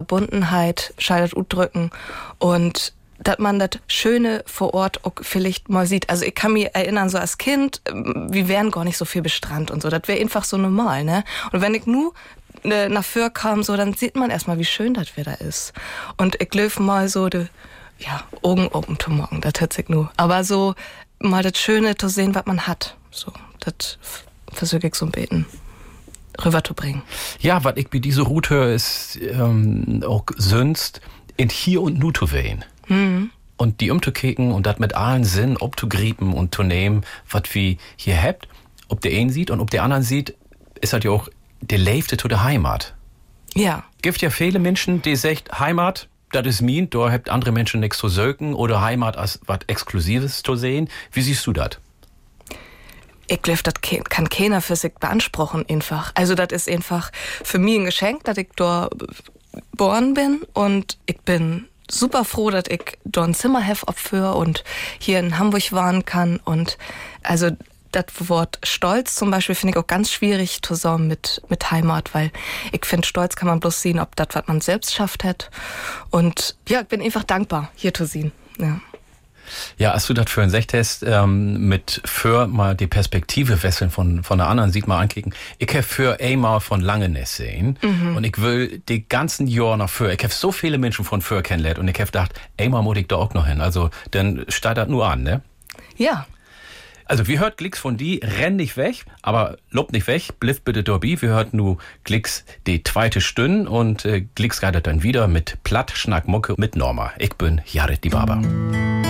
Verbundenheit scheidet drücken und dass man das Schöne vor Ort auch vielleicht mal sieht. Also ich kann mich erinnern, so als Kind, wir wären gar nicht so viel bestrand und so. Das wäre einfach so normal, ne? Und wenn ich nur nach Föhr kam, so, dann sieht man erstmal, wie schön das wieder ist. Und ich löf mal so Augen open to morgen, das hört sich nur. Aber so mal das Schöne zu sehen, was man hat. So, das versuche ich so ein bisschen rüber zu bringen. Ja, was ich bei dieser Route höre, ist auch sonst in hier und nu zu wehen. Und die umzukicken und das mit allen Sinn abzugrieben und zu nehmen, was wir hier habt. Ob der einen sieht und ob der anderen sieht, ist halt ja auch der Leifte zu der Heimat. Ja. Gibt ja viele Menschen, die sagt, Heimat, das ist mein, da habt andere Menschen nichts zu söken oder Heimat als was Exklusives zu sehen. Wie siehst du das? Ich glaube, das kann keiner für sich beanspruchen einfach. Also das ist einfach für mich ein Geschenk, dass ich da geboren bin und ich bin super froh, dass ich da ein Zimmer habe für und hier in Hamburg wohnen kann. Und also das Wort Stolz zum Beispiel finde ich auch ganz schwierig zusammen mit Heimat, weil ich finde, Stolz kann man bloß sehen, ob das, was man selbst schafft hat. Und ja, ich bin einfach dankbar, hier zu sehen. Ja. Ja, als du das für ein Sechtest mit für mal die Perspektive wechseln von der anderen sieht mal ankicken. Ich habe für einmal von Langeness sehen und ich will die ganzen Jahre nach für. Ich habe so viele Menschen von für kennengelernt und ich habe gedacht, einmal muss ich da auch noch hin. Also dann startet nur an, ne? Ja. Also wir hört Glicks von die, renn nicht weg, aber lob nicht weg, bliff bitte dorbi. Wir hört nur Glicks die zweite Stunde und Glicks reitet dann wieder mit Platt, Schnack, Mucke mit Norma. Ich bin Jared die Barber.